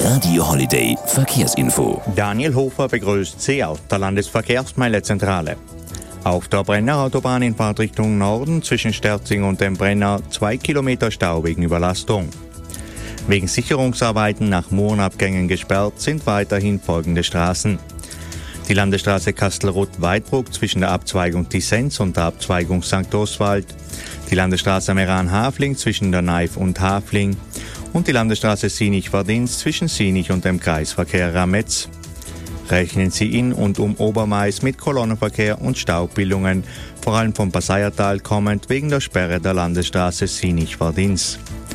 Radio Holiday Verkehrsinfo. Daniel Hofer begrüßt Sie auf der Landesverkehrsmeilezentrale. Auf der Brenner-Autobahn in Fahrtrichtung Norden zwischen Sterzing und dem Brenner 2 Kilometer Stau wegen Überlastung. Wegen Sicherungsarbeiten nach Murenabgängen gesperrt sind weiterhin folgende Straßen. Die Landesstraße Kastelruth-Weidbruck zwischen der Abzweigung Disenz und der Abzweigung St. Oswald, die Landesstraße Meran-Hafling zwischen der Neif und Hafling und die Landesstraße Sinich-Vadins zwischen Sinich und dem Kreisverkehr Rametz. Rechnen Sie in und um Obermais mit Kolonnenverkehr und Staubbildungen, vor allem vom Passaiertal kommend wegen der Sperre der Landesstraße Sinich-Vadins.